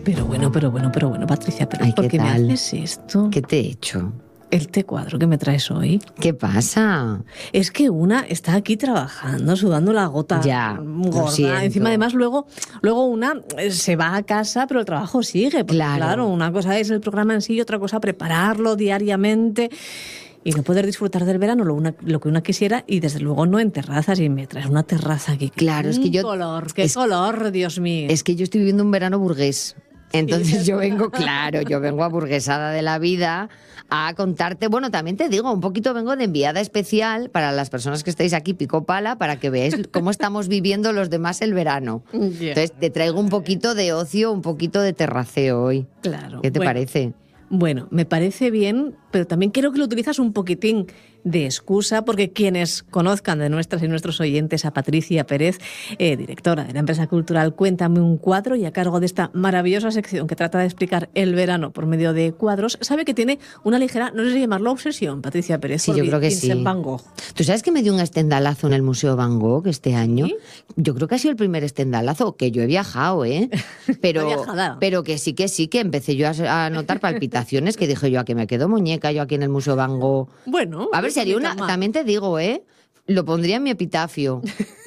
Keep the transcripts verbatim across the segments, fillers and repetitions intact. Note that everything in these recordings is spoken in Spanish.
Pero bueno, pero bueno, pero bueno, Patricia, pero Ay, ¿por ¿qué qué me tal? haces esto? ¿Qué te he hecho? El té cuadro que me traes hoy. ¿Qué pasa? Es que una está aquí trabajando, sudando la gota Ya, lo gorda. siento. Encima, además, luego, luego una eh, se va a casa, pero el trabajo sigue. Porque, Claro. claro, una cosa es el programa en sí y otra cosa prepararlo diariamente. Y no poder disfrutar del verano lo, una, lo que una quisiera, y desde luego no en terrazas. Y me traes una terraza aquí. Claro, es que ¡Qué yo- color, qué es- color, Dios mío! Es que yo estoy viviendo un verano burgués. Entonces Sí. yo vengo, claro, yo vengo aburguesada de la vida a contarte, bueno, también te digo, un poquito vengo de enviada especial para las personas que estáis aquí pico pala, para que veáis cómo estamos viviendo los demás el verano. Ya. Entonces te traigo un poquito de ocio, un poquito de terraceo hoy. Claro. ¿Qué te Bueno, parece? Bueno, me parece bien, pero también creo que lo utilizas un poquitín de excusa, porque quienes conozcan de nuestras y nuestros oyentes a Patricia Pérez, eh, directora de la empresa cultural Cuéntame un cuadro, y a cargo de esta maravillosa sección que trata de explicar el verano por medio de cuadros, sabe que tiene una ligera, no sé si llamarlo obsesión, Patricia Pérez, Sí, por yo creo que Vincent sí. Van Gogh. ¿Tú sabes que me dio un estendalazo en el Museo Van Gogh este año? ¿Sí? Yo creo que ha sido el primer estendalazo, que yo he viajado, ¿eh? Pero, No he viajado. pero que sí, que sí, que empecé yo a, a notar palpitaciones, que dije yo, a que me quedo muñeca yo aquí en el Museo Van Gogh. Bueno, A ver, si haría una... calma. También te digo, ¿eh? Lo pondría en mi epitafio.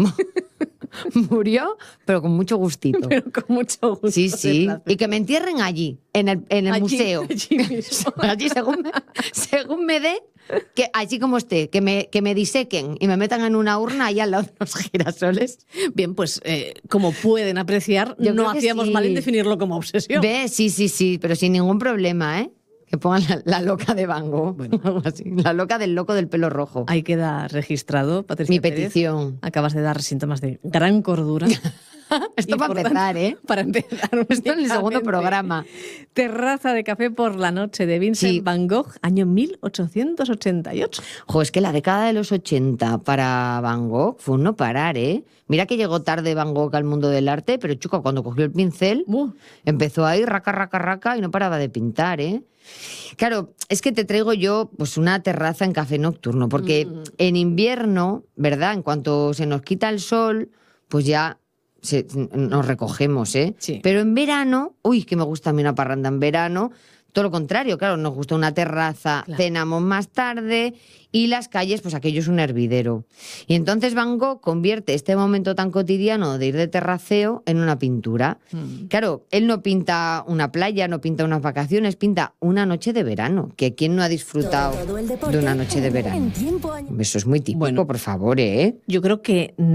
Murió, pero con mucho gustito. Pero con mucho gusto. Sí, de sí. placer. Y que me entierren allí, en el, en el Allí, museo. allí mismo. Allí, según me, según me dé, que allí como esté, que me, que me disequen y me metan en una urna allá al lado de los girasoles. Bien, pues eh, como pueden apreciar, Yo no creo que hacíamos sí. mal en definirlo como obsesión. Ve, sí, sí, sí, pero sin ningún problema, ¿eh? Que pongan la, la loca de Van Gogh, bueno, algo así. La loca del loco del pelo rojo. Ahí queda registrado, Patricia Mi Pérez. petición. Acabas de dar síntomas de gran cordura. Esto Y para por empezar, tanto, ¿eh? Para empezar. Esto en el segundo únicamente. programa. Terraza de café por la noche de Vincent Sí. Van Gogh, año mil ochocientos ochenta y ocho. Jo, es que la década de los ochenta para Van Gogh fue un no parar, ¿eh? Mira que llegó tarde Van Gogh al mundo del arte, pero chuco, cuando cogió el pincel, Uh, empezó ahí, raca, raca, raca, y no paraba de pintar, ¿eh? Claro, es que te traigo yo pues una terraza en café nocturno, porque Mm. en invierno, ¿verdad? En cuanto se nos quita el sol, pues ya se- nos recogemos, ¿eh? Sí. Pero en verano, uy, que me gusta a mí una parranda en verano, todo lo contrario, claro, nos gusta una terraza, Claro. cenamos más tarde, y las calles, pues aquello es un hervidero. Y entonces Van Gogh convierte este momento tan cotidiano de ir de terraceo en una pintura. Mm. Claro, él no pinta una playa, no pinta unas vacaciones, pinta una noche de verano. Que ¿quién no ha disfrutado Todo el deporte de una noche de verano? en tiempo añadido. Eso es muy típico, Bueno. por favor, ¿eh? Yo creo que